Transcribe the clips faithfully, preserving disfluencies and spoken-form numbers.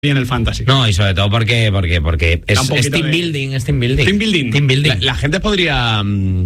en el fantasy. No, y sobre todo porque porque porque es, es team de... building, es team building. Team building. Team building. La, la gente podría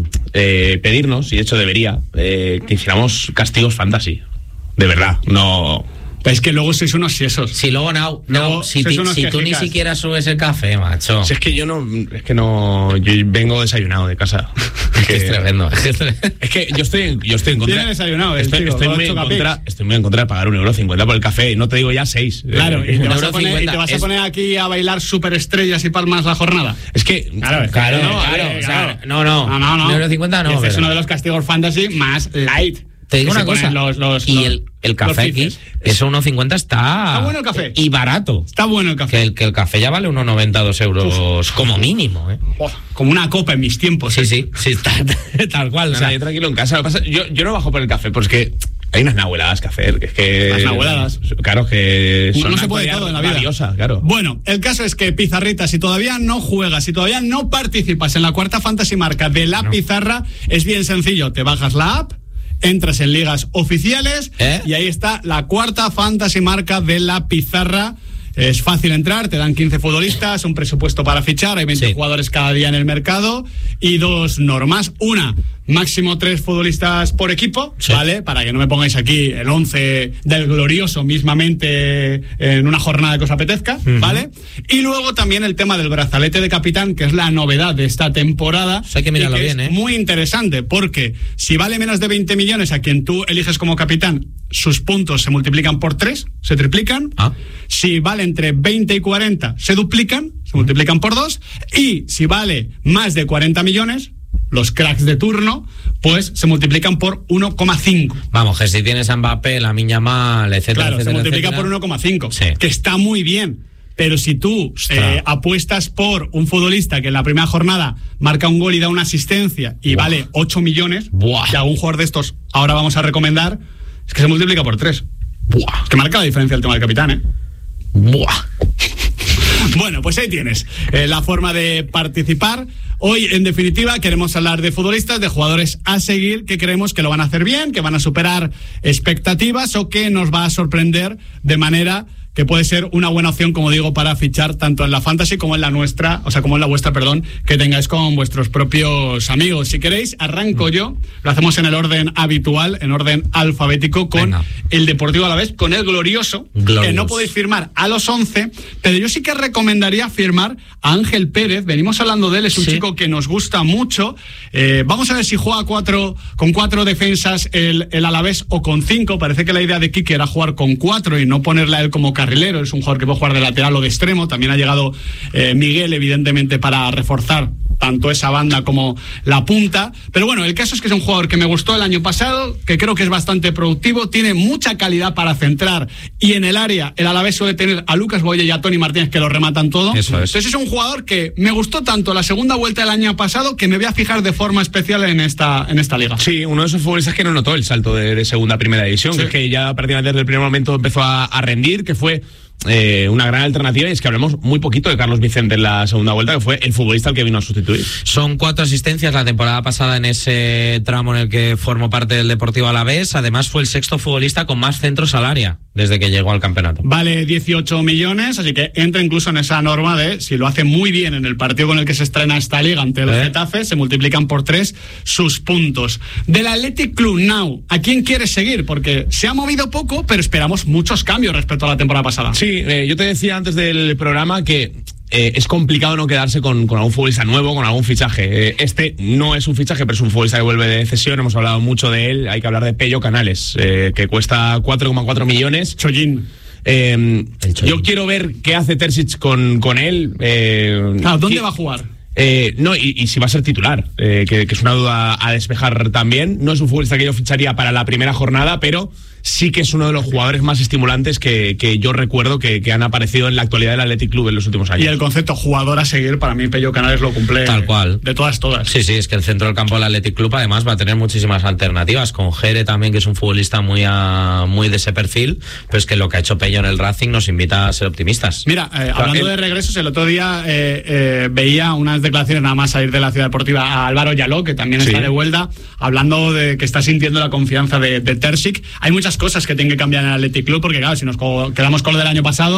eh, pedirnos, y de hecho debería, eh, que hiciéramos castigos fantasy. De verdad, no... Es que luego sois unos siesos. Si luego no, no luego si, ti, si tú ni siquiera subes el café, macho. Si es que yo no, es que no, yo vengo desayunado de casa. Es que es tremendo. Es que yo estoy, yo estoy en contra. Tiene desayunado, estoy, chico, estoy, muy en contra, estoy muy en contra de pagar un euro cincuenta por el café, y no te digo ya seis. Claro, eh, y te vas, a poner, y te vas a poner aquí a bailar superestrellas y palmas la jornada. Es que, claro, claro, no, claro, claro, o sea, no, no, no, no, no. Un euro cincuenta no. Este es uno de los castigos fantasy más light. Te digo una cosa, los, los, y los, el, el café aquí, eso uno cincuenta está... Está bueno el café. Y barato. Está bueno el café. Que el, que el café ya vale uno noventa, dos euros Uf. como mínimo, ¿eh? Oh, como una copa en mis tiempos. Sí, ¿eh? sí, sí, tal, tal cual. No, o sea, yo tranquilo en casa. Lo pasa, yo, yo no bajo por el café, porque es que hay unas nahueladas que hacer. Que es que, Las nahueladas. Claro, que son no, no se puede todo en la vida. Valiosa, claro. Bueno, el caso es que, Pizarrita, si todavía no juegas, si todavía no participas en la cuarta Fantasy Marca de La no. Pizarra, es bien sencillo. Te bajas la app, entras en ligas oficiales ¿Eh? y ahí está la cuarta Fantasy Marca de La Pizarra. Es fácil entrar, te dan quince futbolistas, un presupuesto para fichar, hay veinte sí. jugadores cada día en el mercado y dos normas. Una, máximo tres futbolistas por equipo, sí. ¿vale? Para que no me pongáis aquí el once del glorioso mismamente en una jornada que os apetezca, uh-huh. ¿vale? Y luego también el tema del brazalete de capitán, que es la novedad de esta temporada. Pues hay que mirarlo y que bien, es ¿eh? muy interesante, porque si vale menos de veinte millones a quien tú eliges como capitán, sus puntos se multiplican por tres, se triplican. Ah. Si vale entre veinte y cuarenta, se duplican, se multiplican por dos. Y si vale más de cuarenta millones, los cracks de turno, pues se multiplican por uno coma cinco. Vamos, que si tienes a Mbappé, Lamine Yamal, etcétera, claro, etcétera, se multiplica etcétera. por uno coma cinco, sí. que está muy bien. Pero si tú eh, apuestas por un futbolista que en la primera jornada marca un gol y da una asistencia y Buah. vale ocho millones, Buah. que algún jugador de estos ahora vamos a recomendar, es que se multiplica por tres. Buah. Es que marca la diferencia el tema del capitán, ¿eh? Buah. Bueno, pues ahí tienes eh, la forma de participar. Hoy, en definitiva, queremos hablar de futbolistas, de jugadores a seguir, que creemos que lo van a hacer bien, que van a superar expectativas o que nos va a sorprender de manera que puede ser una buena opción, como digo, para fichar tanto en la Fantasy como en la nuestra, o sea, como en la vuestra, perdón, que tengáis con vuestros propios amigos. Si queréis, arranco yo, lo hacemos en el orden habitual, en orden alfabético, con Venga. el Deportivo Alavés, con el glorioso, Glorious. que no podéis firmar a los once, pero yo sí que recomendaría firmar a Ángel Pérez. Venimos hablando de él, es un sí. chico que nos gusta mucho. Eh, vamos a ver si juega cuatro, con cuatro defensas el, el Alavés o con cinco. Parece que la idea de Quique era jugar con cuatro y no ponerle a él como carrilero. Es un jugador que puede jugar de lateral o de extremo. También ha llegado eh, Miguel, evidentemente, para reforzar tanto esa banda como la punta. Pero bueno, el caso es que es un jugador que me gustó el año pasado, que creo que es bastante productivo, tiene mucha calidad para centrar, y en el área el Alavés suele tener a Lucas Boye y a Toni Martínez, que lo rematan todo. Eso es. Entonces es un jugador que me gustó tanto la segunda vuelta del año pasado, que me voy a fijar de forma especial en esta, en esta liga. Sí, uno de esos futbolistas que no notó el salto de, de segunda a primera división, sí. que es que ya prácticamente desde el primer momento empezó a, a rendir, que fue Eh, una gran alternativa. Y es que hablamos muy poquito de Carlos Vicente en la segunda vuelta, que fue el futbolista al que vino a sustituir. Son cuatro asistencias la temporada pasada en ese tramo en el que formó parte del Deportivo Alavés. Además fue el sexto futbolista con más centros al área desde que llegó al campeonato. Vale dieciocho millones, así que entra incluso en esa norma de, si lo hace muy bien en el partido con el que se estrena esta liga ante el ¿Eh? Getafe, se multiplican por tres sus puntos. Del Athletic Club Now, ¿a quién quieres seguir? Porque se ha movido poco, pero esperamos muchos cambios respecto a la temporada pasada. Sí, eh, yo te decía antes del programa que eh, es complicado no quedarse con, con algún futbolista nuevo, con algún fichaje. Eh, este no es un fichaje, pero es un futbolista que vuelve de cesión. Hemos hablado mucho de él. Hay que hablar de Pello Canales, eh, que cuesta cuatro coma cuatro millones. Chollín. Eh, yo quiero ver qué hace Terzic con, con él. Eh, claro, ¿dónde que, va a jugar? Eh, no, y, y si va a ser titular, eh, que, que es una duda a despejar también. No es un futbolista que yo ficharía para la primera jornada, pero sí que es uno de los jugadores más estimulantes que, que yo recuerdo que, que han aparecido en la actualidad del Athletic Club en los últimos años. Y el concepto jugador a seguir, para mí Pello Canales lo cumple tal cual. De todas, todas. Sí, sí, es que el centro del campo del Athletic Club además va a tener muchísimas alternativas, con Jere también, que es un futbolista muy a, muy de ese perfil, pero es que lo que ha hecho Pello en el Racing nos invita a ser optimistas. Mira, eh, hablando el... de regresos, el otro día eh, eh, veía unas declaraciones nada más salir de la Ciudad Deportiva a Álvaro Yaló, que también sí. está de vuelta, hablando de que está sintiendo la confianza de, de Terzic. Hay muchas cosas que tienen que cambiar en el Athletic Club, porque claro, si nos quedamos con lo del año pasado,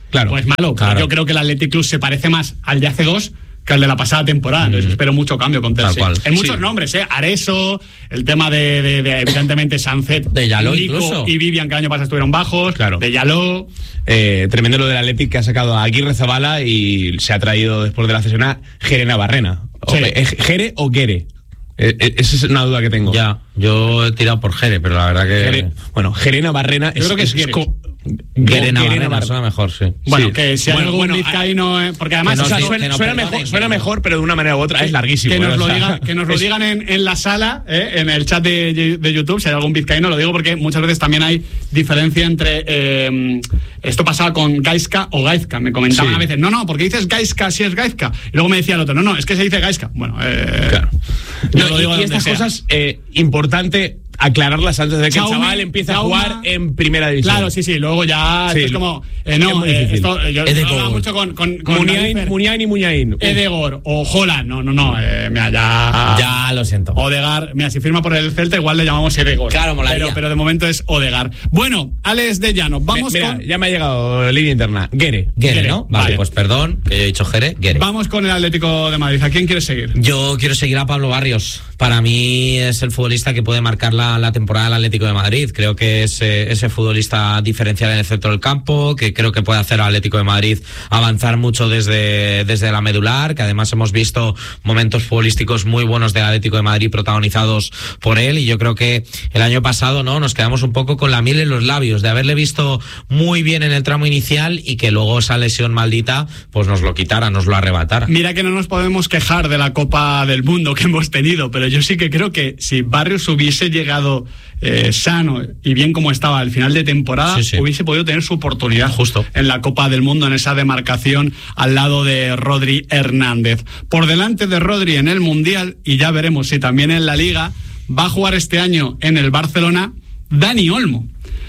Claro, pues malo. claro. Pero yo creo que el Athletic Club se parece más al de hace dos que el de la pasada temporada. Mm. Entonces espero mucho cambio con Terzi. En muchos sí. nombres, ¿eh? Areso, el tema de, de, de evidentemente, Sanzet, de Yaló Nico incluso. Y Vivian, que el año pasado estuvieron bajos. Claro. De Yaló. Eh, tremendo lo del Athletic, que ha sacado a Aguirre Zabala y se ha traído después de la cesión a Jere Navarrena. Sí. ¿Jere o Guere? Eh, esa es una duda que tengo. Ya, yo he tirado por Jere, pero la verdad que... Jere, bueno, Jere Navarrena yo es... creo que es, es co- Guere Navarrena suena mejor, sí. Bueno, sí. que si hay bueno, algún bueno, vizcaíno, eh, porque además no, o sea, sí, suena, no, suena, perdone, mejor, suena que mejor, pero de una manera u otra es larguísimo. Que nos ¿eh? lo, o sea, diga, que nos lo es... digan en, en la sala, eh, en el chat de, de YouTube, si hay algún vizcaíno, lo digo porque muchas veces también hay diferencia entre eh, esto pasaba con Gaizka o Gaizka. Me comentaban sí. a veces, no, no, porque dices Gaizka si es Gaizka. Y luego me decía el otro, no, no, es que se dice Gaizka. Bueno, eh, claro. yo no, lo digo y, y estas sea. cosas, eh, importante aclararlas antes de que Xiaomi, el chaval empiece Xiaomi, a jugar en primera división. Claro, sí, sí, luego ya sí, es como eh, no, es eh, esto, yo, yo hablaba mucho con, con, con Muniain, Muniain y Muniain. Edegor o Holland, no, no, no, eh, mira, ya ya lo siento. Odegar, mira, si firma por el Celta igual le llamamos Edegor. Claro, molaría. Pero, pero de momento es Odegar. Bueno, Alex de Llano, vamos mira, con... ya me ha llegado línea interna. Guere. Guere, ¿no? Vale, vale, pues perdón, que he dicho Jere, Guere. Vamos con el Atlético de Madrid. ¿A quién quieres seguir? Yo quiero seguir a Pablo Barrios. Para mí es el futbolista que puede marcar la, la temporada del Atlético de Madrid. Creo que es eh, ese futbolista diferencial en el centro del campo, que creo que puede hacer al Atlético de Madrid avanzar mucho desde, desde la medular, que además hemos visto momentos futbolísticos muy buenos del Atlético de Madrid protagonizados por él, y yo creo que el año pasado no nos quedamos un poco con la miel en los labios de haberle visto muy bien en el tramo inicial y que luego esa lesión maldita pues nos lo quitara, nos lo arrebatara. Mira que no nos podemos quejar de la Copa del Mundo que hemos tenido, pero yo sí que creo que si Barrios hubiese llegado eh, sano y bien como estaba al final de temporada, sí, sí. hubiese podido tener su oportunidad justo en la Copa del Mundo, en esa demarcación al lado de Rodri Hernández. Por delante de Rodri en el Mundial, y ya veremos si también en la Liga, va a jugar este año en el Barcelona Dani Olmo.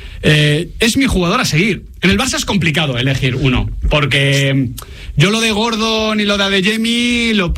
Eh, es mi jugador a seguir. En el Barça es complicado elegir uno, porque yo lo de Gordon y lo de Adeyemi lo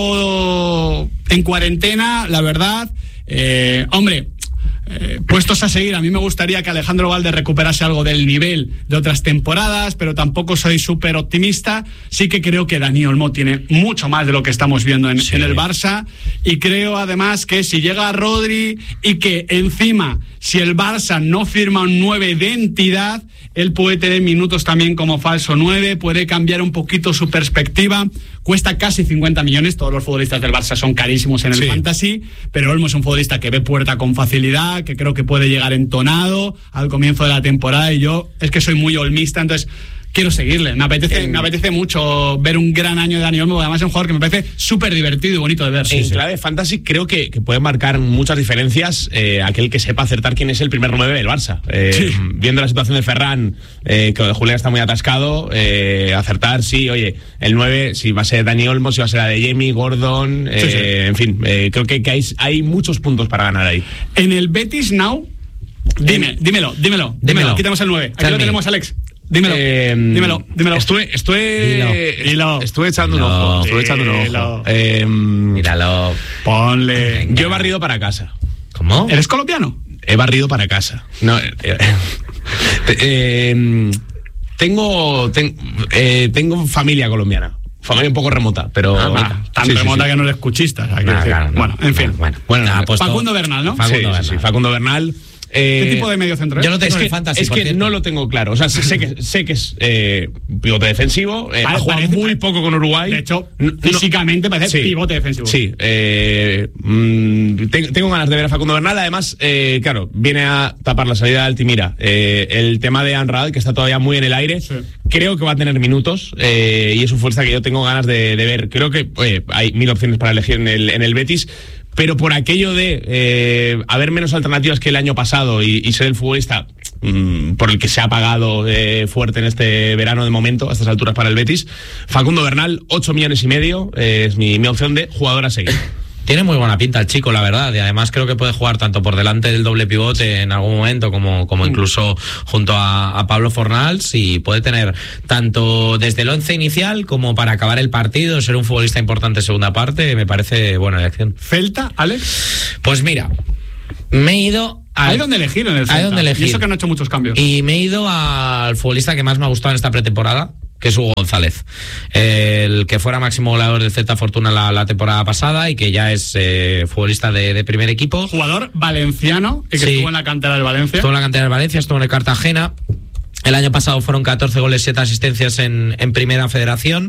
pongo ya en cuarentena, la verdad. Eh, hombre, Eh, puestos a seguir, a mí me gustaría que Alejandro Valde recuperase algo del nivel de otras temporadas, pero tampoco soy súper optimista. Sí que creo que Dani Olmo tiene mucho más de lo que estamos viendo en, sí. en el Barça, y creo además que si llega Rodri y que encima, si el Barça no firma un nueve de entidad, él puede tener minutos también como falso nueve, puede cambiar un poquito su perspectiva. Cuesta casi cincuenta millones, todos los futbolistas del Barça son carísimos en el sí. fantasy, pero Olmo es un futbolista que ve puerta con facilidad, que creo que puede llegar entonado al comienzo de la temporada, y yo es que soy muy olmista, entonces quiero seguirle. Me apetece, en, me apetece mucho ver un gran año de Dani Olmo, además es un jugador que me parece súper divertido y bonito de ver. En sí, clave sí. fantasy creo que, que puede marcar muchas diferencias eh, aquel que sepa acertar quién es el primer nueve del Barça. Eh, sí. Viendo la situación de Ferran, eh, que Julián está muy atascado, eh, acertar, sí, oye, el nueve, si va a ser Dani Olmo, si va a ser Adeyemi, Gordon, eh, sí, sí. en fin, eh, creo que, que hay, hay muchos puntos para ganar ahí. En el Betis Now, dime, dímelo, dímelo, dímelo, aquí tenemos el nueve, aquí lo tenemos, Alex. Dímelo, eh, dímelo, dímelo. Estuve, estuve, Dilo, dilo. estuve echando Dilo. un ojo. Estuve echando un Dilo. ojo. Eh, Míralo. Ponle. Venga. Yo he barrido para casa. ¿Cómo? ¿Eres colombiano? He barrido para casa. No. Eh, eh, eh, tengo, ten, eh, tengo familia colombiana. Familia un poco remota, pero ah, bah, tan sí, remota sí, sí. que no eres cuchista. O sea, nah, claro, no, bueno, en fin. Bueno, bueno, bueno puesto... Facundo Bernal, ¿no? Facundo, sí, Bernal. Sí, sí, Facundo Bernal. ¿Qué eh, tipo de medio centro es? Yo lo tengo es en que, el fantasy, es que no lo tengo claro. O sea, sé que, sé que es eh, pivote defensivo. Eh, vale, ha jugado parece, muy poco con Uruguay. De hecho, no, físicamente parece sí, pivote defensivo. Sí. Eh, mmm, tengo, tengo ganas de ver a Facundo Bernal. Además, eh, claro, viene a tapar la salida de Altimira. Eh, el tema de Anrad, que está todavía muy en el aire, sí. creo que va a tener minutos eh, y es un fuerza que yo tengo ganas de, de ver. Creo que oye, hay mil opciones para elegir en el, en el Betis. Pero por aquello de eh, haber menos alternativas que el año pasado y, y ser el futbolista mmm, por el que se ha pagado eh, fuerte en este verano de momento, a estas alturas para el Betis, Facundo Bernal, ocho millones y medio, eh, es mi, mi opción de jugador a seguir. Tiene muy buena pinta el chico, la verdad, y además creo que puede jugar tanto por delante del doble pivote en algún momento como, como incluso junto a, a Pablo Fornals, y puede tener tanto desde el once inicial como para acabar el partido, ser un futbolista importante en segunda parte. Me parece buena elección. ¿Celta, Alex? Pues mira, me he ido al, hay donde elegir en el Celta. Hay donde elegir. Y eso que no ha hecho muchos cambios. Y me he ido al futbolista que más me ha gustado en esta pretemporada, que es Hugo González, el que fuera máximo goleador del Celta Fortuna la, la temporada pasada y que ya es eh, futbolista de, de primer equipo. Jugador valenciano, y que sí. estuvo en la cantera del Valencia. Estuvo en la cantera del Valencia, estuvo en el Cartagena. El año pasado fueron catorce goles, siete asistencias en, en Primera Federación,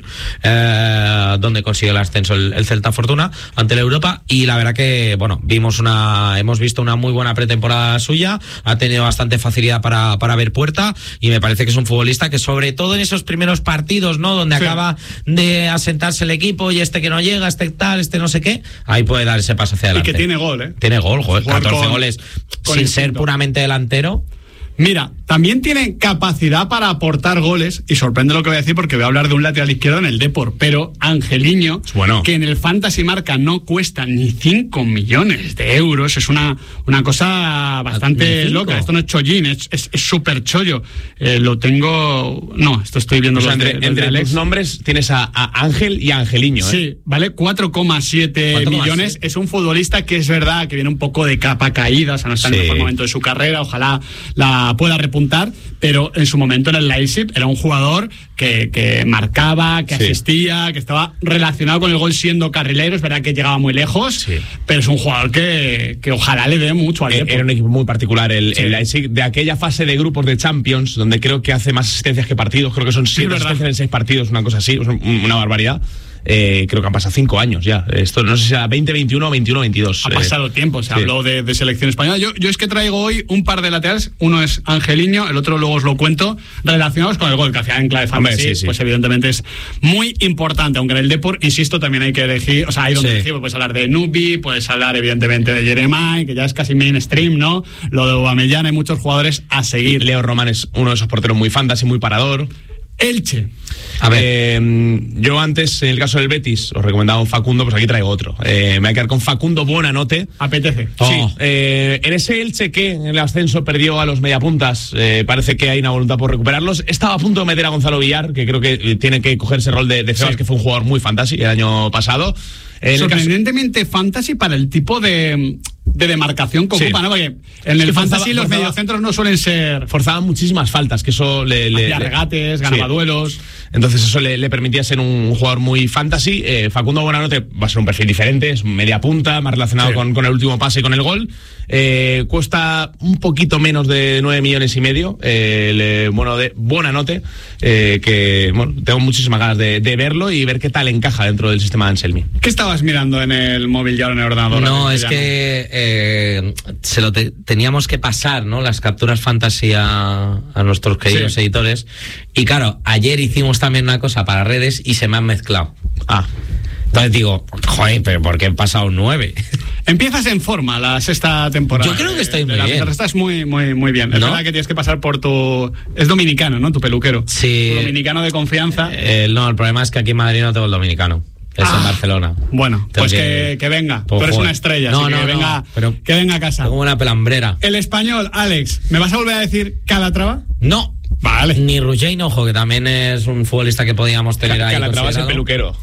eh, donde consiguió el ascenso el, el Celta Fortuna ante la Europa. Y la verdad que, bueno, vimos una, hemos visto una muy buena pretemporada suya. Ha tenido bastante facilidad para, para ver puerta. Y me parece que es un futbolista que, sobre todo en esos primeros partidos, ¿no? Donde sí. acaba de asentarse el equipo y este que no llega, este tal, este no sé qué, ahí puede dar ese paso hacia adelante. Y que tiene gol, ¿eh? Tiene gol, joder, catorce con, goles con sin instinto. ser puramente delantero. Mira, también tiene capacidad para aportar goles, y sorprende lo que voy a decir porque voy a hablar de un lateral izquierdo en el Depor, pero Angeliño, bueno. que en el Fantasy Marca no cuesta ni cinco millones de euros, es una, una cosa bastante loca. Esto no es chollín, es súper chollo. Eh, lo tengo... No, esto estoy viendo... O sea, los entre de, los entre de tus nombres tienes a, a Ángel y a Angeliño, ¿eh? Sí, vale cuatro coma siete millones. Es un futbolista que es verdad que viene un poco de capa caída, o sea, no está sí. en el mejor momento de su carrera, ojalá la pueda repuntar, pero en su momento en el Leipzig era un jugador que, que marcaba, que sí. asistía, que estaba relacionado con el gol siendo carrilero. Es verdad que llegaba muy lejos, sí. pero es un jugador que, que ojalá le dé mucho al Era Depor. un equipo muy particular el, sí. el Leipzig, de aquella fase de grupos de Champions, donde creo que hace más asistencias que partidos, creo que son siete sí, asistencias en seis partidos, una cosa así, una barbaridad. Eh, creo que han pasado cinco años ya. Esto no sé si sea veinte veintiuno o veintiuno veintidós. Ha pasado eh, tiempo, se sí. habló de, de selección española. Yo, yo es que traigo hoy un par de laterales. Uno es Angeliño, el otro luego os lo cuento, relacionados con el gol que hacía en clave fantasy. Sí, sí. Pues evidentemente es muy importante, aunque en el Depor, insisto, también hay que elegir, o sea, hay donde sí. elegir, puedes hablar de Nubi, puedes hablar evidentemente de Jeremai, que ya es casi mainstream, ¿no? Lo de Aubameyang, hay muchos jugadores a seguir. Leo Román es uno de esos porteros muy fantasy, muy parador. Elche. A ver, eh, yo antes, en el caso del Betis, os recomendaba un Facundo, pues aquí traigo otro. Eh, me voy a quedar con Facundo Buonanotte. Apetece. Oh. Sí. Eh, en ese Elche que en el ascenso perdió a los mediapuntas, eh, parece que hay una voluntad por recuperarlos. Estaba a punto de meter a Gonzalo Villar, que creo que tiene que cogerse el rol de, de Febas, sí. que fue un jugador muy fantasy el año pasado. En Sorprendentemente caso... fantasy para el tipo de, de demarcación que sí. ocupa, ¿no? Porque en es el fantasy forzaba, los forzaba, mediocentros no suelen ser... Forzaban muchísimas faltas, que eso le... le Hacía regates, ganaba sí. duelos... Entonces eso le, le permitía ser un jugador muy fantasy. eh, Facundo Buonanotte va a ser un perfil diferente, es media punta, más relacionado sí. con, con el último pase y con el gol. Eh, cuesta un poquito menos de nueve millones y medio. Eh, le, bueno, de Buonanotte, eh, que bueno, tengo muchísimas ganas de, de verlo y ver qué tal encaja dentro del sistema de Anselmi. ¿Qué estabas mirando en el móvil y ahora en el ordenador? No, es que eh, se lo te, teníamos que pasar, ¿no? Las capturas fantasy a, a nuestros queridos sí. editores. Y claro, ayer hicimos también una cosa para redes y se me han mezclado. Ah. Entonces digo, joder, pero ¿por qué he pasado nueve? Empiezas en forma la sexta temporada. Yo creo que estoy muy la bien. Estás muy, muy, muy bien. Es ¿no? verdad que tienes que pasar por tu... Es dominicano, ¿no? Tu peluquero. Sí. Tu dominicano de confianza. Eh, no, el problema es que aquí en Madrid no tengo el dominicano. Es ah, en Barcelona. Bueno, pues que, que, que venga. Pues, tú eres una estrella, no, así no, que, no, venga, pero que venga a casa. Como una pelambrera. El español, Alex, ¿me vas a volver a decir Calatrava? No. Vale. Ni Ruggeri, ojo, que también es un futbolista que podíamos tener Cal- ahí. Calatrava es el peluquero.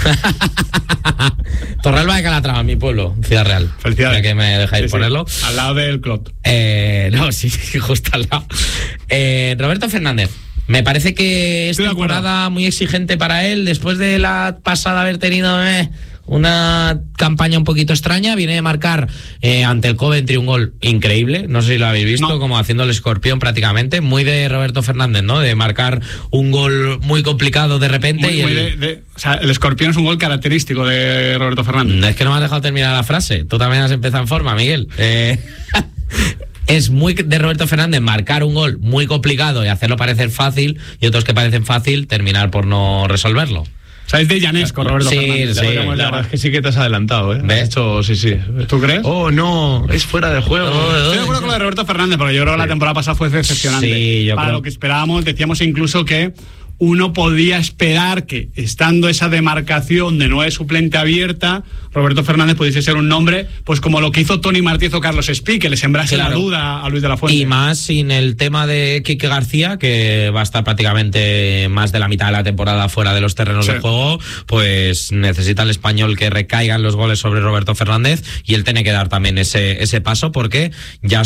Torralba de Calatrava, mi pueblo, Ciudad Real. Felicidades. Ya que me dejáis sí, ponerlo. Sí. Al lado del club. Eh, no, sí, justo al lado. Eh, Roberto Fernández. Me parece que es temporada muy exigente para él. Después de la pasada haber tenido eh, una campaña un poquito extraña, viene de marcar eh, ante el Coventry un gol increíble. No sé si lo habéis visto, no. como haciendo el escorpión prácticamente. Muy de Roberto Fernández, ¿no? De marcar un gol muy complicado de repente. Muy, y muy el... de, de, o sea, el escorpión es un gol característico de Roberto Fernández. Es que no me has dejado terminar la frase. Tú también has empezado en forma, Miguel. Eh... Es muy de Roberto Fernández marcar un gol muy complicado y hacerlo parecer fácil, y otros que parecen fácil terminar por no resolverlo. O sea, es de Llanesco, Roberto sí, Fernández. Sí, la verdad es que sí que te has adelantado, ¿eh? ¿Ves? Hecho, sí, sí. ¿Tú crees? Oh, no, es fuera de juego. Oh, Estoy de acuerdo con lo de Roberto Fernández, porque yo creo que sí. la temporada pasada fue decepcionante. Sí, yo Para creo... lo que esperábamos, decíamos incluso que uno podía esperar que, estando esa demarcación de nueve suplente abierta, Roberto Fernández pudiese ser un nombre, pues como lo que hizo Toni Martínez o Carlos Espí, que le sembrase claro. la duda a Luis de la Fuente. Y más sin el tema de Quique García, que va a estar prácticamente más de la mitad de la temporada fuera de los terrenos sí. de juego, pues necesita el español que recaigan los goles sobre Roberto Fernández, y él tiene que dar también ese, ese paso, porque ya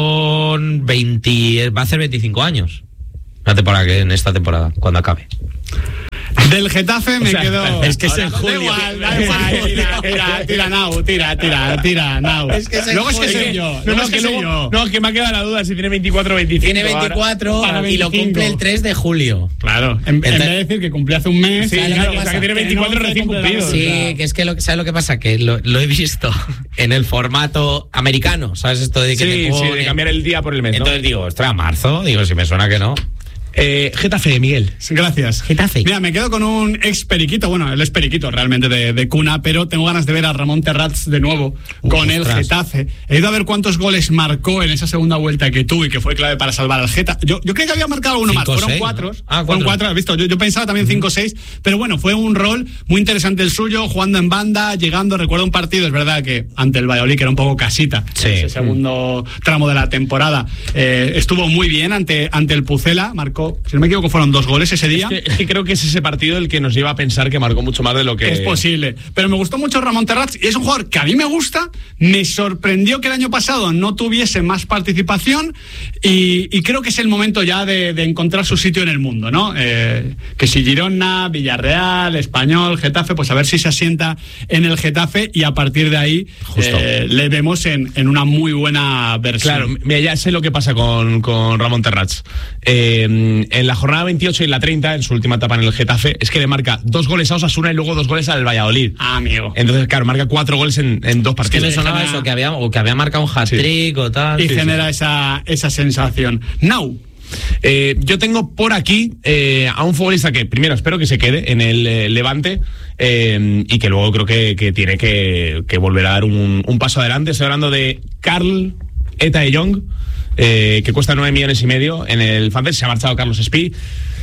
son veinte, va a hacer veinticinco años. La temporada que en esta temporada, cuando acabe. Del Getafe me o sea, quedo. Es que es en julio. Da igual, da igual. Tira, tira, tira, Nau, tira, tira, tira, Nau. Es que es luego es que soy yo. No, no, es que, que luego, yo. No, que me ha quedado la duda si tiene veinticuatro o veinticinco. Tiene veinticuatro y lo cumple el tres de julio. Claro. En, en vez de decir que cumplió hace un mes. Sí, claro, o sea, que tiene veinticuatro que no recién cumplidos. Sí, claro. Que es que, lo, ¿sabes lo que pasa? Que lo, lo he visto en el formato americano. ¿Sabes esto de que sí, te ponen? Sí, de cambiar el día por el mes. Entonces ¿no? digo, ostras, marzo. Digo, si me suena que no. Eh, Getafe, Miguel. Gracias. Getafe. Mira, me quedo con un ex periquito, bueno, él es periquito realmente de, de cuna, pero tengo ganas de ver a Ramón Terrats de nuevo Uf, con el Getafe. He ido a ver cuántos goles marcó en esa segunda vuelta que tuvo y que fue clave para salvar al Getafe. Yo, yo creo que había marcado uno más, fueron seis, cuatro. ¿no? Ah, fueron cuatro, has visto. Yo, yo pensaba también cinco o seis, pero bueno, fue un rol muy interesante el suyo, jugando en banda, llegando. Recuerdo un partido, es verdad que ante el Valladolid, que era un poco casita, sí. ese segundo mm. tramo de la temporada, eh, estuvo muy bien ante, ante el Pucela, marcó, si no me equivoco, fueron dos goles ese día. Es que, es que creo que es ese partido el que nos lleva a pensar que marcó mucho más de lo que... Es posible, pero me gustó mucho Ramón Terrats y es un jugador que a mí me gusta. Me sorprendió que el año pasado no tuviese más participación y, y creo que es el momento ya de, de encontrar su sitio en el mundo, ¿no? Eh, que si Girona, Villarreal, Español, Getafe, pues a ver si se asienta en el Getafe y a partir de ahí eh, le vemos en, en una muy buena versión. Claro, mira, ya sé lo que pasa con, con Ramón Terrats. Eh, en la jornada veintiocho y en la treinta, en su última etapa en el Getafe, es que le marca dos goles a Osasuna y luego dos goles al Valladolid. Ah, amigo. Entonces, claro, marca cuatro goles en, en dos partidos. Es que me sonaba eso, que había, o que había marcado un hat-trick sí. o tal. Y sí, genera sí. Esa, esa sensación. Now. Eh, yo tengo por aquí eh, a un futbolista que primero espero que se quede en el eh, Levante eh, y que luego creo que, que tiene que, que volver a dar un, un paso adelante. Estoy hablando de Carl Eta de Jong, eh, que cuesta nueve millones y medio en el Fantasy. Se ha marchado Carlos Espí.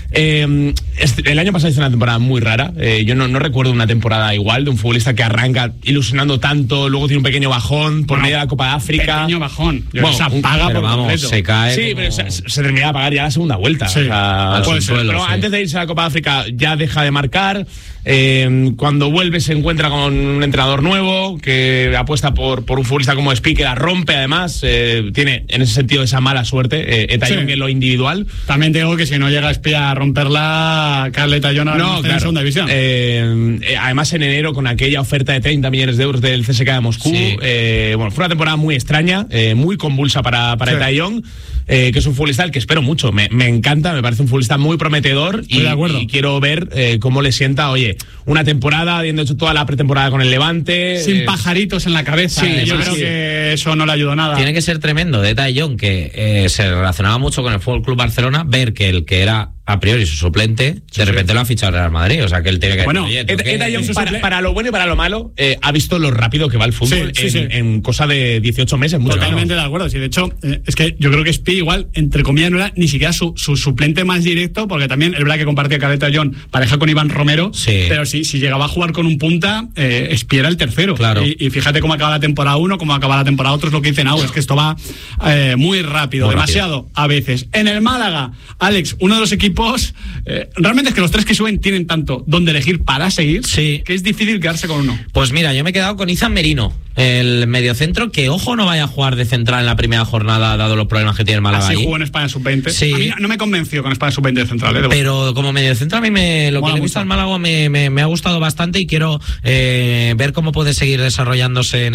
Eh, este, el año pasado hizo una temporada muy rara. Eh, yo no, no recuerdo una temporada igual de un futbolista que arranca ilusionando tanto, luego tiene un pequeño bajón por bueno, medio de la Copa de África. Pequeño bajón. Bueno, se apaga por vamos, completo. Se cae. Sí, como... pero se, se termina de apagar ya la segunda vuelta. Sí, o sea, puede ser, pero sí. antes de irse a la Copa de África ya deja de marcar. Eh, cuando vuelve se encuentra con un entrenador nuevo que apuesta por, por un futbolista como Espí, que la rompe además. Eh, tiene en ese sentido esa mala suerte. Eh, Eta Jong en lo individual. También te digo que si no llega Espí a romperla, Carleta Jong no, no claro. en segunda división. Eh, eh, además en enero con aquella oferta de treinta millones de euros del C S K A de Moscú. Sí. Eh, bueno, fue una temporada muy extraña, eh, muy convulsa para, para sí. Eta Jong. Eh, que es un futbolista al que espero mucho, me, me encanta, me parece un futbolista muy prometedor y, y quiero ver eh, cómo le sienta, oye, una temporada, habiendo hecho toda la pretemporada con el Levante. Sin eh, pajaritos en la cabeza, sí, eh, yo sí, creo sí. que eso no le ayudó nada. Tiene que ser tremendo de Eta Jong, que eh, se relacionaba mucho con el Fútbol Club Barcelona, ver que el que era a priori su suplente, sí, de repente sí. lo ha fichado el Real Madrid, o sea que él tiene que... Bueno, Eta Jong para, para lo bueno y para lo malo, eh, ha visto lo rápido que va el fútbol sí, sí, en, sí. en cosa de dieciocho meses. Mucho Totalmente menos. de acuerdo, sí, de hecho, eh, es que yo creo que Espí igual, entre comillas, no era ni siquiera su, su suplente más directo, porque también es verdad que compartía Carleta Jong pareja con Iván Romero, sí. pero si, si llegaba a jugar con un punta, eh, Espí era el tercero. Claro. Y, y fíjate cómo acaba la temporada uno, cómo acaba la temporada otro, es lo que dicen ahora, es que esto va eh, muy rápido, muy demasiado rápido. A veces. En el Málaga, Alex, uno de los equipos... Eh, realmente es que los tres que suben tienen tanto donde elegir para seguir, sí. que es difícil quedarse con uno. Pues mira, yo me he quedado con Izan Merino, el mediocentro, que ojo no vaya a jugar de central en la primera jornada, dado los problemas que tiene el Málaga. Así ahí. jugó en España sub veinte. Sí. A mí no me convenció con España sub veinte de central. ¿eh? Pero como mediocentro a mí me, lo Mola que le he visto al Málaga me, me, me ha gustado bastante y quiero eh, ver cómo puede seguir desarrollándose en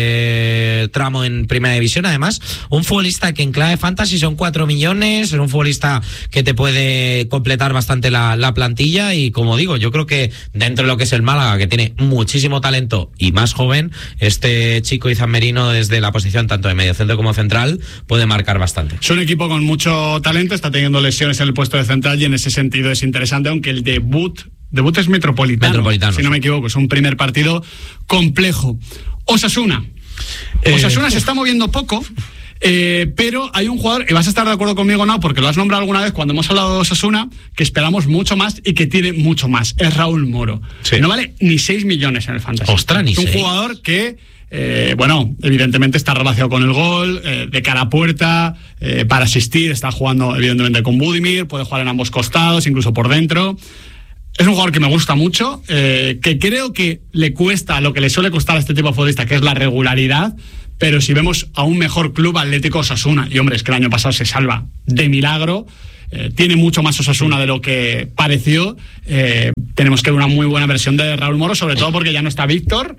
este tramo en primera división. Además, un futbolista que en clave fantasy son cuatro millones, es un futbolista que te puede completar bastante la, la plantilla y como digo, yo creo que dentro de lo que es el Málaga, que tiene muchísimo talento y más joven, este chico Izan Merino desde la posición tanto de mediocentro como central puede marcar bastante. Es un equipo con mucho talento, está teniendo lesiones en el puesto de central y en ese sentido es interesante, aunque el debut debut es metropolitano, metropolitano si no sí. me equivoco, es un primer partido complejo. Osasuna. Eh... Osasuna se está moviendo poco. Eh, pero hay un jugador, y vas a estar de acuerdo conmigo, no, porque lo has nombrado alguna vez cuando hemos hablado de Osasuna, que esperamos mucho más y que tiene mucho más. Es Raúl Moro. Sí. No vale ni seis millones en el Fantasy. Ostras, ni es un seis. jugador que, eh, bueno, evidentemente está relacionado con el gol, eh, de cara a puerta, eh, para asistir, está jugando evidentemente con Budimir, puede jugar en ambos costados, incluso por dentro. Es un jugador que me gusta mucho, eh, que creo que le cuesta lo que le suele costar a este tipo de futbolista, que es la regularidad, pero si vemos a un mejor club, Atlético Osasuna, y hombre, es que el año pasado se salva de milagro, eh, tiene mucho más Osasuna de lo que pareció, eh, tenemos que ver una muy buena versión de Raúl Moro, sobre todo porque ya no está Víctor,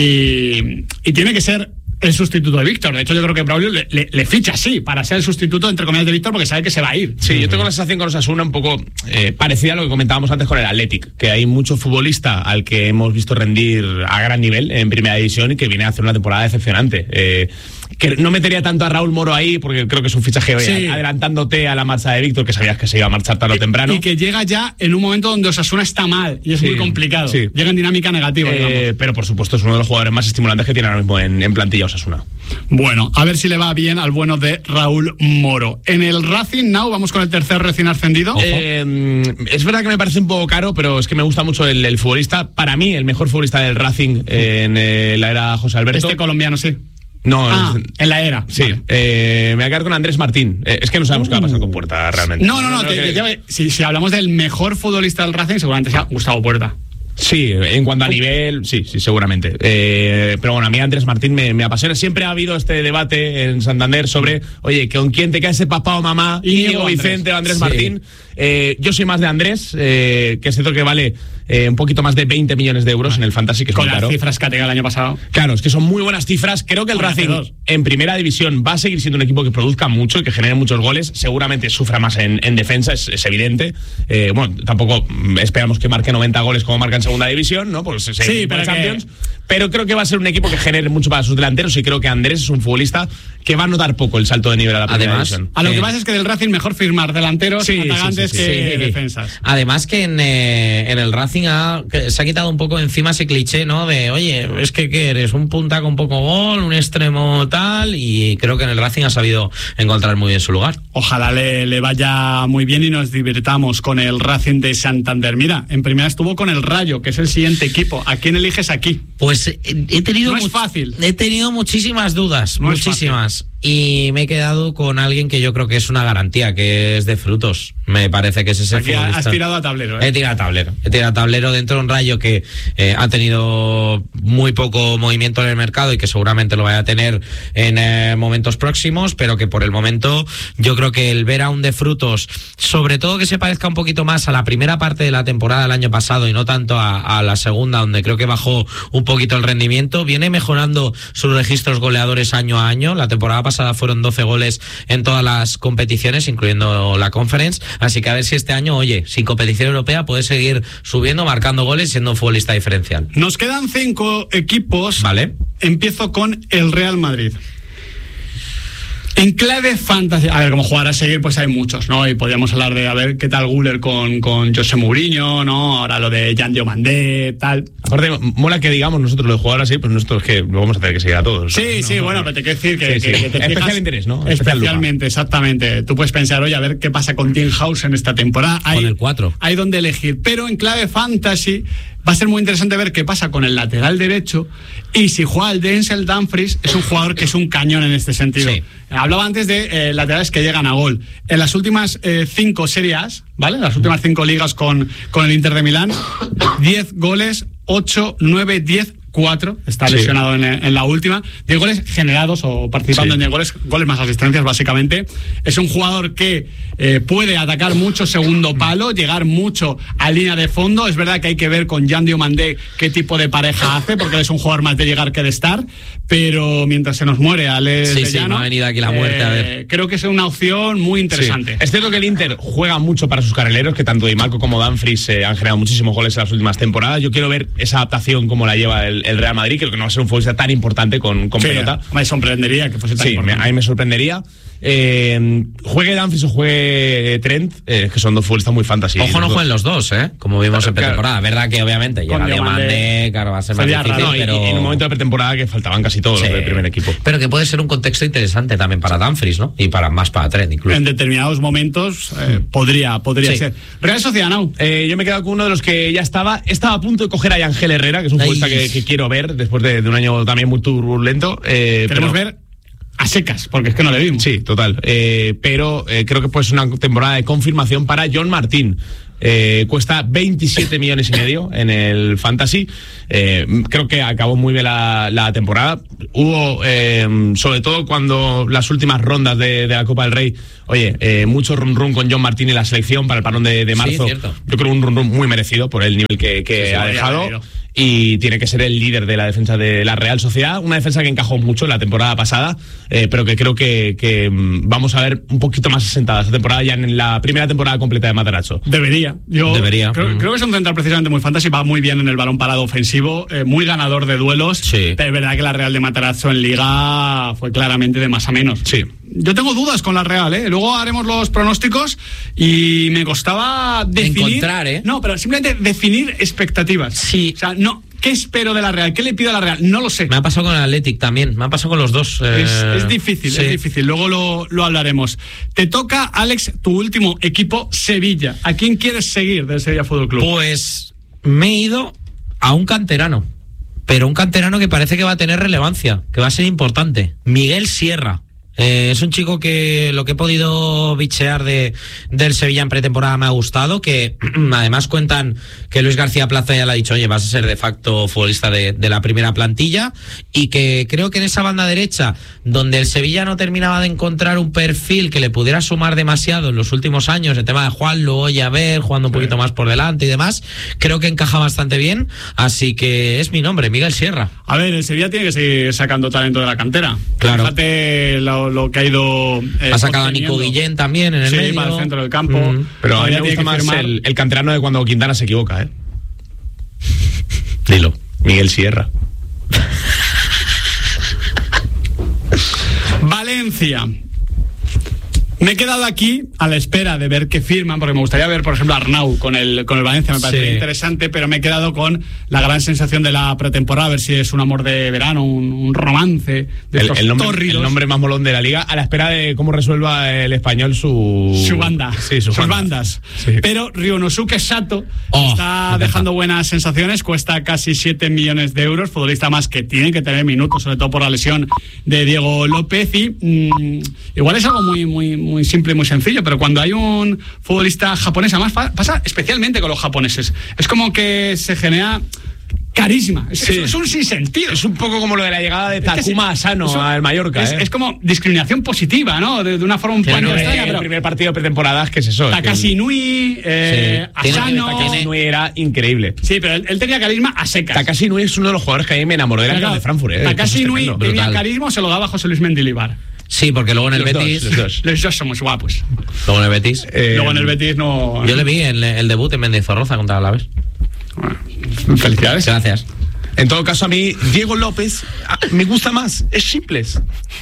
y, y tiene que ser el sustituto de Víctor. De hecho, yo creo que Braulio le, le, le ficha así, para ser el sustituto, entre comillas, de Víctor, porque sabe que se va a ir. Sí, yo tengo la sensación con Osasuna un poco eh, parecida a lo que comentábamos antes con el Athletic, que hay mucho futbolista al que hemos visto rendir a gran nivel en primera división y que viene a hacer una temporada decepcionante. Eh, que no metería tanto a Raúl Moro ahí, porque creo que es un fichaje oye, Sí. adelantándote a la marcha de Víctor, que sabías que se iba a marchar tarde o temprano. Y que llega ya en un momento donde Osasuna está mal, y es Sí, muy complicado. sí. Llega en dinámica negativa, Eh, digamos. pero por supuesto es uno de los jugadores más estimulantes que tiene ahora mismo en, en plantilla Osasuna. Bueno, a ver si le va bien al bueno de Raúl Moro. En el Racing Now vamos con el tercer recién ascendido. Eh, es verdad que me parece un poco caro, pero es que me gusta mucho el, el futbolista. Para mí, el mejor futbolista del Racing eh, en eh, la era José Alberto. Este colombiano, sí. No, Ah, es- en la era. sí. Vale. Eh, me voy a quedar con Andrés Martín. Eh, es que no sabemos qué va a pasar con Puerta realmente. No, no, no. Creo te- que- te- si, si hablamos del mejor futbolista del Racing, seguramente sea Gustavo Puerta. Sí, en cuanto a nivel, sí, sí, seguramente. Eh, pero bueno, a mí Andrés Martín me, me apasiona. Siempre ha habido este debate en Santander sobre, oye, ¿con quién te cae ese papá o mamá? Íñigo Íñigo Andrés. Vicente o Andrés Sí. Martín. Eh, yo soy más de Andrés, eh, que es cierto que vale eh, un poquito más de veinte millones de euros en el Fantasy, que es Con muy las caro. cifras que ha tenido el año pasado. Claro, es que son muy buenas cifras. Creo que el Bueno, hace Racing dos. en primera división va a seguir siendo un equipo que produzca mucho y que genere muchos goles. Seguramente sufra más en, en defensa, es, es evidente. Eh, bueno, tampoco mm, esperamos que marque noventa goles como marca en segunda división, ¿no? Pues se- Sí, por pero Champions. que- Pero creo que va a ser un equipo que genere mucho para sus delanteros y creo que Andrés es un futbolista que va a notar poco el salto de nivel a la primera Además, división. A lo que Eh, pasa es que del Racing mejor firmar delanteros Sí, sí, atacantes sí, sí, que Sí. defensas. Además que en, eh, en el Racing ha- que se ha quitado un poco encima ese cliché, ¿no? De, oye, es que ¿qué eres? Un punta con poco gol, un extremo tal, y creo que en el Racing ha sabido encontrar muy bien su lugar. Ojalá le, le vaya muy bien y nos divirtamos con el Racing de Santander. Mira, en primera estuvo con el Rayo, que es el siguiente equipo. ¿A quién eliges aquí? Pues eh, he tenido No es much- fácil. He tenido muchísimas dudas, No es muchísimas. Y me he quedado con alguien que yo creo que es una garantía, que es de Frutos. Me parece que es ese Aquí futbolista. has tirado a tablero, ¿eh? He tirado a tablero. He tirado a tablero dentro de un Rayo que eh, ha tenido muy poco movimiento en el mercado y que seguramente lo vaya a tener en eh, momentos próximos, pero que por el momento yo creo que el ver a un de Frutos, sobre todo que se parezca un poquito más a la primera parte de la temporada del año pasado y no tanto a, a la segunda, donde creo que bajó un poquito el rendimiento, viene mejorando sus registros goleadores año a año. La temporada pasada fueron doce goles en todas las competiciones, incluyendo la Conference, así que a ver si este año, oye, sin competición europea puede seguir subiendo, marcando goles, siendo un futbolista diferencial. Nos quedan cinco equipos. Vale. Empiezo con el Real Madrid. En clave fantasy, a ver, como jugar a seguir, pues hay muchos, ¿no? Y podríamos hablar de, a ver, qué tal Guller con, con José Mourinho, ¿no? Ahora lo de Jan Diomandé, tal. Aparte, mola que digamos nosotros lo de jugar así, pues nosotros que lo vamos a tener que seguir a todos. Sí, ¿sabes? sí, No, bueno, no. pero te quiero decir que, Sí, que- sí. que te Especial fijas- interés, ¿no? Especial Especialmente, exactamente. Tú puedes pensar, oye, a ver qué pasa con Tim House en esta temporada. Hay, Con el cuatro. Hay donde elegir. Pero en clave fantasy va a ser muy interesante ver qué pasa con el lateral derecho y si juega el Denzel Dumfries, es un jugador que es un cañón en este sentido. Sí. Hablaba antes de eh, laterales que llegan a gol. En las últimas eh, cinco series, ¿vale? Las últimas cinco ligas con, con el Inter de Milán, diez goles, ocho, nueve, diez, cuatro. Está Sí. lesionado en, en la última. diez goles generados o participando Sí. en diez goles, goles más asistencias, básicamente. Es un jugador que eh, puede atacar mucho segundo palo, llegar mucho a línea de fondo. Es verdad que hay que ver con Jan Diomandé qué tipo de pareja hace, porque él es un jugador más de llegar que de estar. Pero mientras se nos muere Alex Sí, de sí, Llano, no ha venido aquí la muerte, a ver. creo que es una opción muy interesante. Sí. Es cierto que el Inter juega mucho para sus carrileros, que tanto Di Marco como Dumfries eh, han generado muchísimos goles en las últimas temporadas. Yo quiero ver esa adaptación como la lleva el, el Real Madrid. Creo que no va a ser un futbolista tan importante con, con sí, pelota. Me sorprendería que fuese tan sí, importante. Me, a mí me sorprendería. Eh, juegue Dumfries o juegue Trent, eh, que son dos futbolistas muy fantasy. Ojo, no jueguen los dos, ¿eh? Como vimos Claro, en pretemporada. claro. Verdad que obviamente llega Diomande, claro, va a ser más Sería difícil, raro, No, y- pero... y en un momento de pretemporada que faltaban casi todos Sí. los del primer equipo. Pero que puede ser un contexto interesante también para Dumfries, ¿no? Y para más para Trent, incluso. En determinados momentos eh, podría, podría Sí. ser. Real Sociedad, ¿no? Eh, yo me he quedado con uno de los que ya estaba Estaba a punto de coger a Ángel Herrera, que es un Ay. futbolista que, que quiero ver después de, de un año también muy turbulento. eh, Queremos pero- ver a secas, porque es que no le vimos. Sí, total. Eh, pero eh, creo que pues una temporada de confirmación para John Martín. Eh, cuesta veintisiete millones y medio en el Fantasy. Eh, creo que acabó muy bien la, la temporada. Hubo, eh, sobre todo cuando las últimas rondas de, de la Copa del Rey, oye, eh, mucho run run con John Martín y la selección para el parón de, de marzo. Sí, cierto. Yo creo un run run muy merecido por el nivel que, que Sí, sí, ha vaya dejado. venido. Y tiene que ser el líder de la defensa de la Real Sociedad, una defensa que encajó mucho en la temporada pasada, eh, pero que creo que, que mm, vamos a ver un poquito más asentada esta temporada, ya en la primera temporada completa de Matarazzo. Debería. Yo Debería. Creo, Mm. creo que es un central precisamente muy fantasy, va muy bien en el balón parado ofensivo, eh, muy ganador de duelos. Sí. Pero es verdad que la Real de Matarazzo en Liga fue claramente de más a menos. Sí. Yo tengo dudas con la Real, ¿eh? Luego haremos los pronósticos y me costaba definir. Encontrar, ¿eh? No, pero simplemente definir expectativas. Sí. O sea, no. ¿Qué espero de la Real? ¿Qué le pido a la Real? No lo sé. Me ha pasado con el Athletic también, me ha pasado con los dos. eh, Es, es difícil, sí. es difícil. Luego lo, lo hablaremos. Te toca, Alex, tu último equipo, Sevilla. ¿A quién quieres seguir del Sevilla Fútbol Club? Pues me he ido a un canterano, pero un canterano que parece que va a tener relevancia, que va a ser importante. Miguel Sierra. Eh, es un chico que lo que he podido bichear de, del Sevilla en pretemporada me ha gustado, que además cuentan que Luis García Plaza ya le ha dicho, oye, vas a ser de facto futbolista de, de la primera plantilla, y que creo que en esa banda derecha, donde el Sevilla no terminaba de encontrar un perfil que le pudiera sumar demasiado en los últimos años, el tema de Juanlo, Oyabel, jugando un poquito más por delante y demás, creo que encaja bastante bien, así que es mi nombre, Miguel Sierra. A ver, el Sevilla tiene que seguir sacando talento de la cantera. Claro. Fíjate lo, lo que ha ido. eh, ha sacado a Nico obteniendo. Guillén también en el Sí, medio. para el centro del campo. Mm. Pero a mí Todavía me tiene gusta que más firmar. el, el canterano de cuando Quintana se equivoca, ¿eh? Dilo. Miguel Sierra. Valencia. Me he quedado aquí a la espera de ver qué firman, porque me gustaría ver, por ejemplo, a Arnau con el, con el Valencia, me parece Sí. interesante, pero me he quedado con la gran sensación de la pretemporada, a ver si es un amor de verano, un, un romance de El, estos el nombre, tórridos. el nombre más molón de la liga, a la espera de cómo resuelva el español su... Su banda, Sí, su sus banda. bandas. Sí. Pero Ryonosuke Sato Oh, está me encanta. dejando buenas sensaciones, cuesta casi siete millones de euros, futbolista más que tiene que tener minutos, sobre todo por la lesión de Diego López, y mm, igual es algo muy, muy, muy simple y muy sencillo, pero cuando hay un futbolista japonés, además pa- pasa especialmente con los japoneses, es como que se genera carisma, es, Sí. es un sinsentido. Es un poco como lo de la llegada de Es que Takuma sí, Asano eso al Mallorca, es, ¿eh? es como discriminación positiva, ¿no? De, de una forma un poco Bueno, extraña, el pero primer partido de pretemporada, ¿qué es eso? Takashi Nui, eh, Sí. Tiene- Asano. Takashi Nui era increíble. Sí, pero él, él tenía carisma a secas. Takashi Nui es uno de los jugadores que a mí me enamoró de la Claro, de Frankfurt, ¿eh? Takashi Es Nui tremendo. tenía brutal. carisma, se lo daba José Luis Mendilibar. Sí, porque luego en el Los dos, Betis. los dos. Los dos somos guapos. Luego en el Betis. Eh, Luego en el Betis no. Yo le vi en el debut en Mendizorroza contra la Alavés. Felicidades. Gracias. En todo caso, a mí, Diego López ah, me gusta más. Es simples.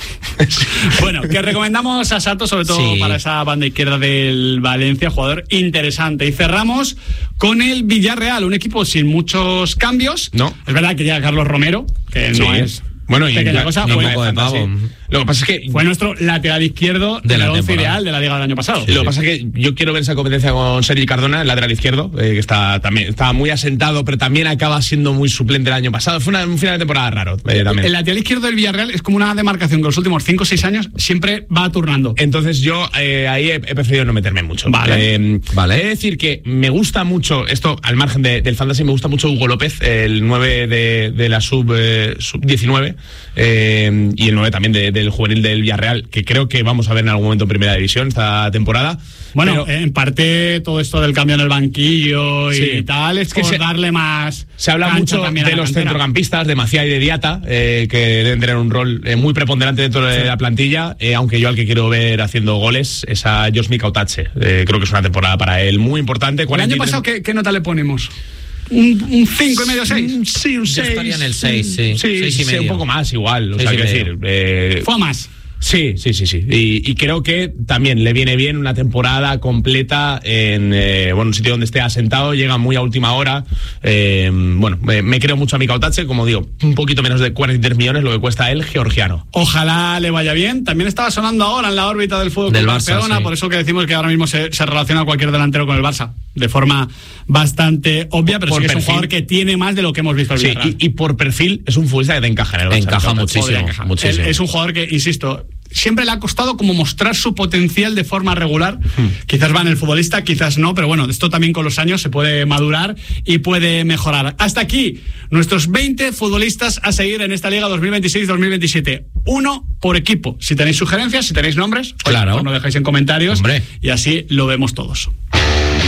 Bueno, que recomendamos a Sato, sobre todo Sí. para esa banda izquierda del Valencia, jugador interesante. Y cerramos con el Villarreal, un equipo sin muchos cambios. No. Es verdad que llega Carlos Romero, que no Sí. es. Bueno, y pequeña la- cosa, ni fue, un poco de pavo. Lo que pasa es que fue nuestro lateral izquierdo De del la once temporada. ideal de la Liga del año pasado. Lo que pasa es que yo quiero ver esa competencia con Sergi Cardona, el lateral izquierdo, eh, que está también está muy asentado, pero también acaba siendo muy suplente el año pasado. Fue una- un final de temporada raro, eh, también. El lateral izquierdo del Villarreal es como una demarcación que los últimos cinco o seis años siempre va turnando. Entonces yo eh, ahí he, he preferido no meterme mucho. Vale. Eh, Vale. He de decir que me gusta mucho, esto al margen de- del fantasy, me gusta mucho Hugo López, el nueve de, de la sub, eh, sub diecinueve, eh, y el nueve también de- del juvenil del Villarreal, que creo que vamos a ver en algún momento en primera división esta temporada. Bueno, Pero- en parte todo esto del cambio en el banquillo y Sí. tal es Es que por se- darle más. Se habla cancha mucho también a de la los cantera. centrocampistas, de Maciá y de Diata, eh, que deben tener un rol eh, muy preponderante dentro de la plantilla, eh, aunque yo al que quiero ver haciendo goles es a Josmi Kautache. Eh, creo que es una temporada para él muy importante. El año cuarenta y tres pasado, ¿qué, qué nota le ponemos? un cinco y medio, seis. Sí, un seis. Estaría en el seis, sí. Sí, seis y sí, medio. un poco más igual. O Seis sea, y quiero medio. decir, eh, Fue a más. Sí, sí, sí, sí. Y, y creo que también le viene bien una temporada completa en eh, bueno, un sitio donde esté asentado, llega muy a última hora. Eh, bueno, me, me creo mucho a Mika Otache, como digo, un poquito menos de cuarenta y tres millones lo que cuesta el georgiano. Ojalá le vaya bien. También estaba sonando ahora en la órbita del fútbol Del con Barça, Barcelona, sí. por eso que decimos que ahora mismo se, se relaciona cualquier delantero con el Barça, de forma bastante obvia, pero Por sí que es un perfil. jugador que tiene más de lo que hemos visto. Sí, y, y por perfil es un futbolista que te encaja en el Barça. Encaja Entonces, muchísimo. Podría encajar. muchísimo. Él es un jugador que, insisto, siempre le ha costado como mostrar su potencial de forma regular. Hmm. Quizás va en el futbolista, quizás no, pero bueno, esto también con los años se puede madurar y puede mejorar. Hasta aquí nuestros veinte futbolistas a seguir en esta Liga dos mil veintiséis dos mil veintisiete. Uno por equipo. Si tenéis sugerencias, si tenéis nombres, claro, pues nos dejáis en comentarios. Hombre. Y así lo vemos todos.